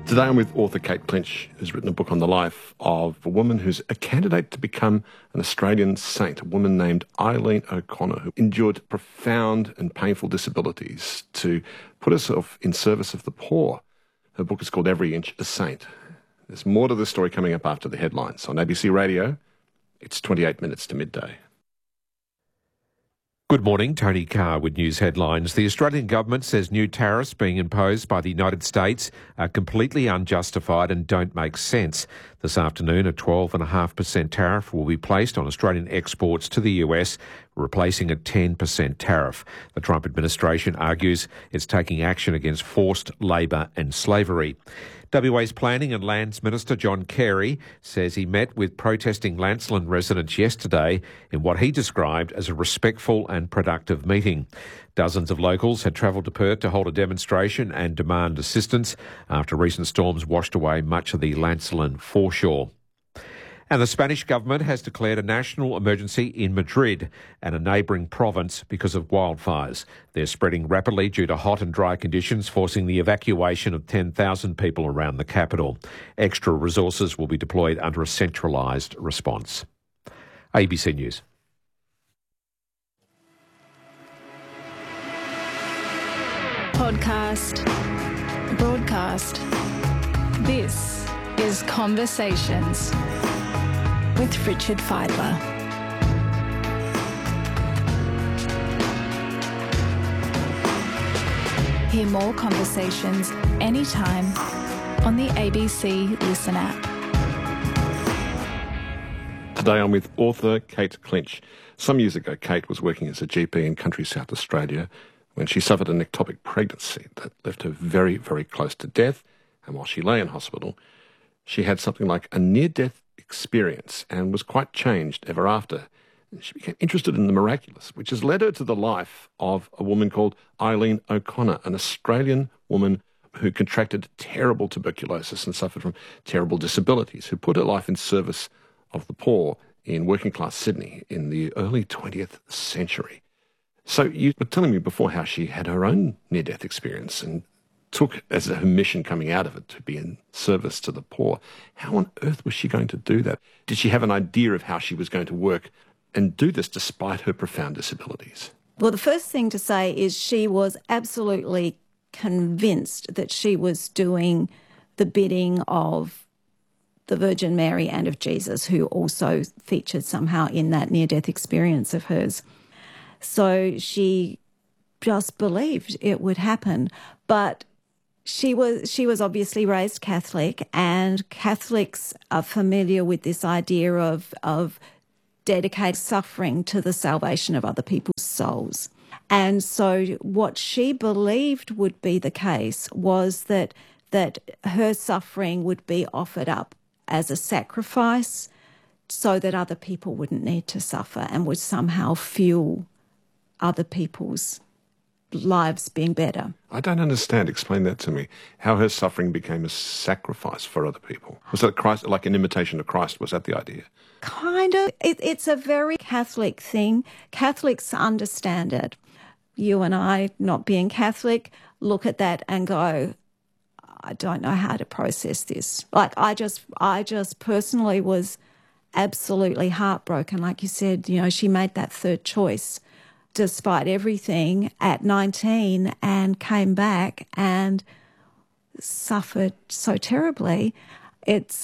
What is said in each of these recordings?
Today I'm with author Kate Clinch, who's written a book on the life of a woman who's a candidate to become an Australian saint, a woman named Eileen O'Connor, who endured profound and painful disabilities to put herself in service of the poor. Her book is called Every Inch a Saint. There's more to the story coming up after the headlines. On ABC Radio, it's 28 minutes to midday. Good morning, Tony Carr with news headlines. The Australian government says new tariffs being imposed by the United States are completely unjustified and don't make sense. This afternoon, a 12.5% tariff will be placed on Australian exports to the US, replacing a 10% tariff. The Trump administration argues it's taking action against forced labour and slavery. WA's Planning and Lands Minister John Carey says he met with protesting Lancelin residents yesterday in what he described as a respectful and productive meeting. Dozens of locals had travelled to Perth to hold a demonstration and demand assistance after recent storms washed away much of the Lancelin foreshore. And the Spanish government has declared a national emergency in Madrid and a neighbouring province because of wildfires. They're spreading rapidly due to hot and dry conditions, forcing the evacuation of 10,000 people around the capital. Extra resources will be deployed under a centralised response. ABC News. Podcast. Broadcast. This is Conversations with Richard Fidler. Hear more conversations anytime on the ABC Listen app. Today I'm with author Kate Clinch. Some years ago, Kate was working as a GP in country South Australia when she suffered an ectopic pregnancy that left her very, very close to death. And while she lay in hospital, she had something like a near-death experience and was quite changed ever after. She became interested in the miraculous, which has led her to the life of a woman called Eileen O'Connor, an Australian woman who contracted terrible tuberculosis and suffered from terrible disabilities, who put her life in service of the poor in working-class Sydney in the early 20th century. So you were telling me before how she had her own near-death experience and took as her mission coming out of it to be in service to the poor. How on earth was she going to do that? Did she have an idea of how she was going to work and do this despite her profound disabilities? Well, the first thing to say is she was absolutely convinced that she was doing the bidding of the Virgin Mary and of Jesus, who also featured somehow in that near-death experience of hers. So she just believed it would happen. But she was obviously raised Catholic, and Catholics are familiar with this idea of dedicated suffering to the salvation of other people's souls. And so what she believed would be the case was that her suffering would be offered up as a sacrifice so that other people wouldn't need to suffer and would somehow fuel other people's lives being better. I don't understand. Explain that to me. How her suffering became a sacrifice for other people. Was that Christ, like an imitation of Christ? Was that the idea? Kind of. It's a very Catholic thing. Catholics understand it. You and I, not being Catholic, look at that and go, I don't know how to process this. Like I just personally was absolutely heartbroken. Like you said, she made that third choice despite everything at 19 and came back and suffered so terribly. It's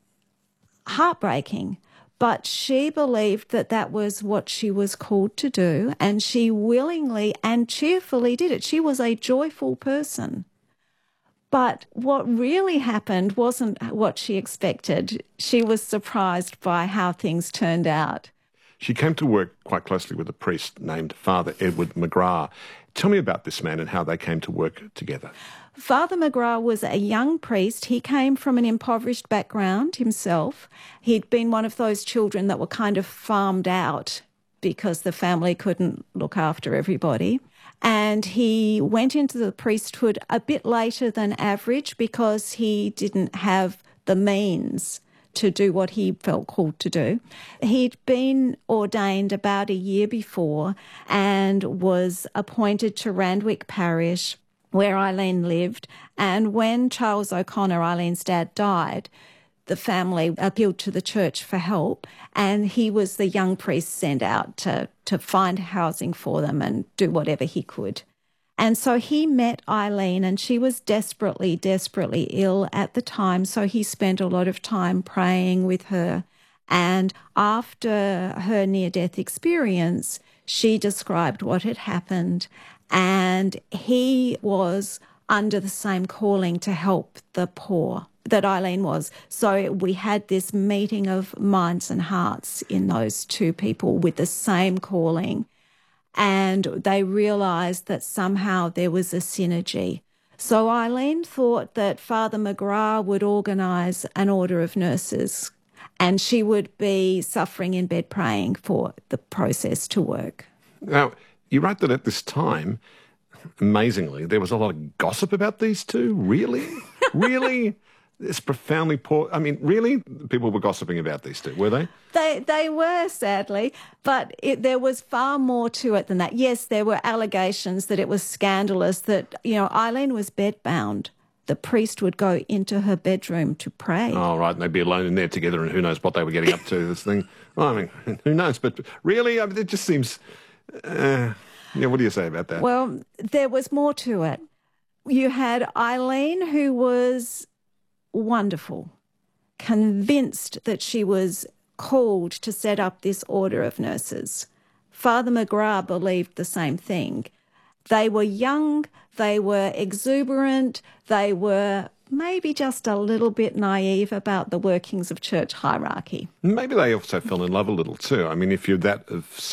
heartbreaking. But she believed that was what she was called to do, and she willingly and cheerfully did it. She was a joyful person. But what really happened wasn't what she expected. She was surprised by how things turned out. She came to work quite closely with a priest named Father Edward McGrath. Tell me about this man and how they came to work together. Father McGrath was a young priest. He came from an impoverished background himself. He'd been one of those children that were kind of farmed out because the family couldn't look after everybody. And he went into the priesthood a bit later than average because he didn't have the means to do what he felt called to do. He'd been ordained about a year before and was appointed to Randwick Parish where Eileen lived. And when Charles O'Connor, Eileen's dad, died, the family appealed to the church for help, and he was the young priest sent out to find housing for them and do whatever he could. And so he met Eileen, and she was desperately, desperately ill at the time, so he spent a lot of time praying with her. And after her near-death experience, she described what had happened, and he was under the same calling to help the poor that Eileen was. So we had this meeting of minds and hearts in those two people with the same calling, and they realised that somehow there was a synergy. So Eileen thought that Father McGrath would organise an order of nurses, and she would be suffering in bed praying for the process to work. Now, you wrote that at this time, amazingly, there was a lot of gossip about these two. Really? Really? It's profoundly poor. I mean, really? People were gossiping about these two, were they? They were, sadly, but there was far more to it than that. Yes, there were allegations that it was scandalous, that, Eileen was bedbound. The priest would go into her bedroom to pray. Oh, right, and they'd be alone in there together, and who knows what they were getting up to, this thing. Well, I mean, who knows? But really, I mean, it just seems... what do you say about that? Well, there was more to it. You had Eileen, who was wonderful, convinced that she was called to set up this order of nurses. Father McGrath believed the same thing. They were young, they were exuberant, they were maybe just a little bit naive about the workings of church hierarchy. Maybe they also fell in love a little too. I mean, if you're that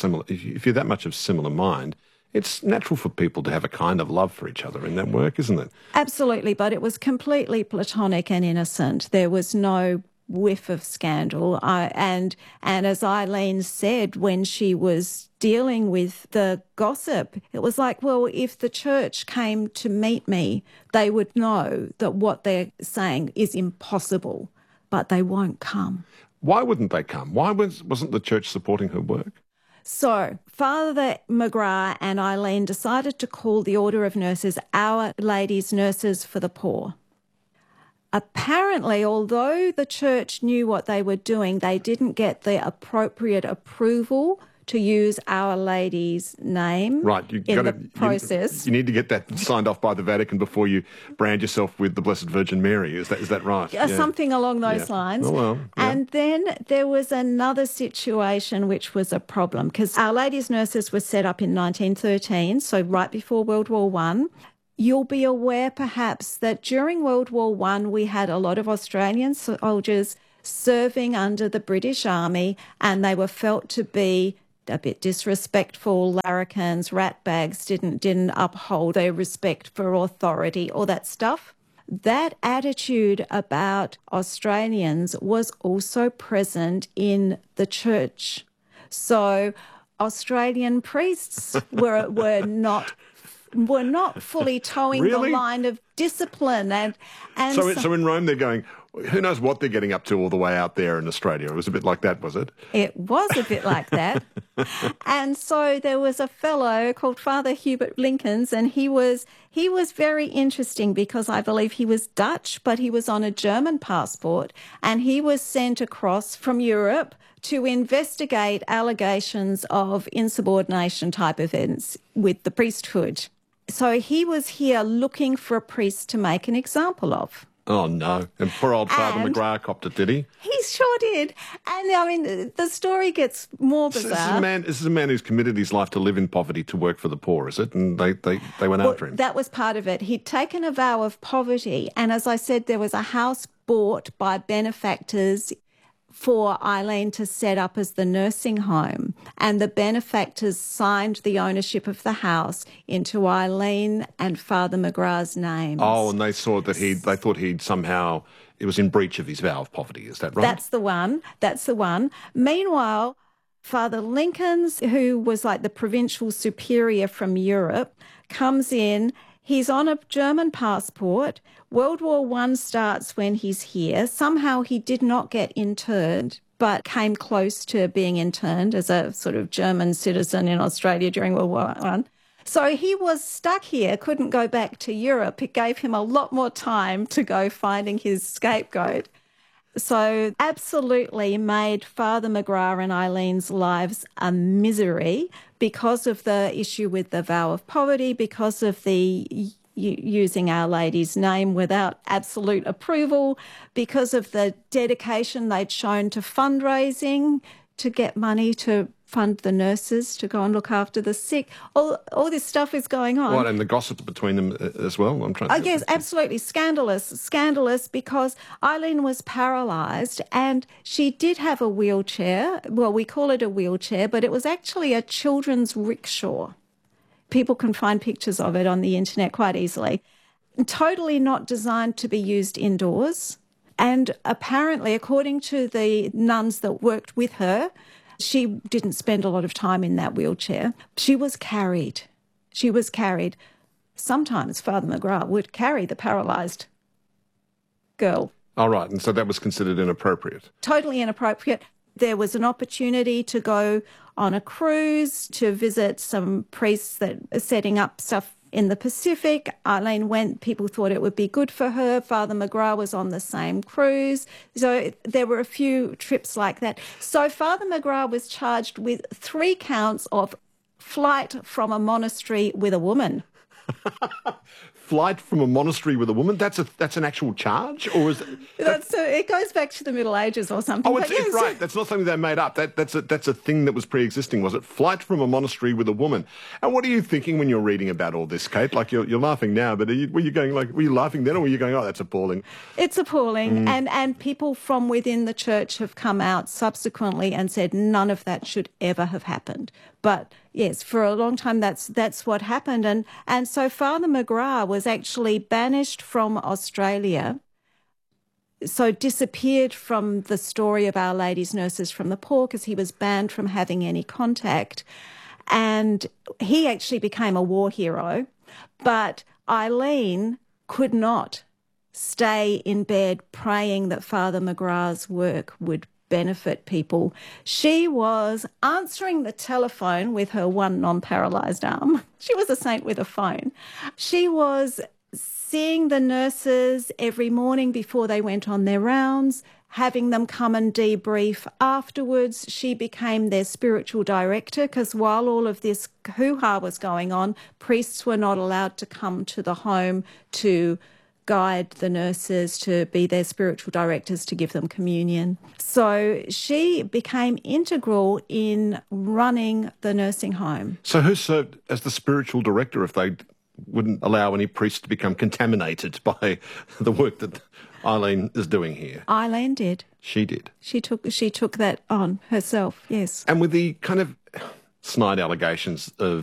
much of similar mind, it's natural for people to have a kind of love for each other in that work, isn't it? Absolutely, but it was completely platonic and innocent. There was no whiff of scandal. And as Eileen said when she was dealing with the gossip, it was like, well, if the church came to meet me, they would know that what they're saying is impossible, but they won't come. Why wouldn't they come? Why wasn't the church supporting her work? So Father McGrath and Eileen decided to call the Order of Nurses Our Lady's Nurses for the Poor. Apparently, although the church knew what they were doing, they didn't get the appropriate approval to use Our Lady's name in the process. You need to get that signed off by the Vatican before you brand yourself with the Blessed Virgin Mary. Is that right? Something along those lines. Oh, well, yeah. And then there was another situation which was a problem, because Our Lady's Nurses was set up in 1913, so right before World War I. You'll be aware perhaps that during World War I we had a lot of Australian soldiers serving under the British Army, and they were felt to be a bit disrespectful, larrikins, ratbags, didn't uphold their respect for authority, all that stuff. That attitude about Australians was also present in the church. So Australian priests were not fully towing the line of discipline. And so in Rome they're going, who knows what they're getting up to all the way out there in Australia. It was a bit like that, was it? It was a bit like that. And so there was a fellow called Father Hubert Linkens, and he was very interesting because I believe he was Dutch, but he was on a German passport, and he was sent across from Europe to investigate allegations of insubordination type events with the priesthood. So he was here looking for a priest to make an example of. Oh, no. And poor old Father McGrath copped it, did he? He sure did. And, I mean, the story gets more bizarre. This is a man who's committed his life to live in poverty to work for the poor, is it? And they went after him. That was part of it. He'd taken a vow of poverty. And as I said, there was a house bought by benefactors for Eileen to set up as the nursing home, and the benefactors signed the ownership of the house into Eileen and Father McGrath's names. Oh, and they saw that they thought he'd somehow, it was in breach of his vow of poverty, is that right? That's the one. Meanwhile, Father Linkens, who was like the provincial superior from Europe, comes in. He's on a German passport. World War I starts when he's here. Somehow he did not get interned, but came close to being interned as a sort of German citizen in Australia during World War I. So he was stuck here, couldn't go back to Europe. It gave him a lot more time to go finding his scapegoat. So absolutely made Father McGrath and Eileen's lives a misery because of the issue with the vow of poverty, because of the using Our Lady's name without absolute approval, because of the dedication they'd shown to fundraising to get money to fund the nurses to go and look after the sick. All this stuff is going on. What, and the gossip between them as well? I'm trying to yes, absolutely. Scandalous because Eileen was paralysed and she did have a wheelchair. Well, we call it a wheelchair, but it was actually a children's rickshaw. People can find pictures of it on the internet quite easily. Totally not designed to be used indoors. And apparently, according to the nuns that worked with her, she didn't spend a lot of time in that wheelchair. She was carried. Sometimes Father McGrath would carry the paralysed girl. All right, and so that was considered inappropriate. Totally inappropriate. There was an opportunity to go on a cruise to visit some priests that are setting up stuff in the Pacific. Eileen went, people thought it would be good for her. Father McGrath was on the same cruise. So there were a few trips like that. So Father McGrath was charged with 3 counts of flight from a monastery with a woman. Flight from a monastery with a woman? That's an actual charge? Or is it goes back to the Middle Ages or something. Oh, it's right. That's not something they made up. That's a thing that was pre-existing, was it? Flight from a monastery with a woman. And what are you thinking when you're reading about all this, Kate? Like, you're laughing now, but were you laughing then, or were you going, oh, that's appalling? It's appalling. And people from within the church have come out subsequently and said none of that should ever have happened. But yes, for a long time that's what happened. And so Father McGrath was actually banished from Australia, so disappeared from the story of Our Lady's Nurses from the Poor because he was banned from having any contact. And he actually became a war hero. But Eileen could not stay in bed praying that Father McGrath's work would benefit people. She was answering the telephone with her one non-paralysed arm. She was a saint with a phone. She was seeing the nurses every morning before they went on their rounds, having them come and debrief afterwards. She became their spiritual director because while all of this hoo-ha was going on, priests were not allowed to come to the home to guide the nurses, to be their spiritual directors, to give them communion. So she became integral in running the nursing home. So who served as the spiritual director if they wouldn't allow any priest to become contaminated by the work that Eileen is doing here? Eileen did. She did. She took that on herself, yes. And with the kind of snide allegations of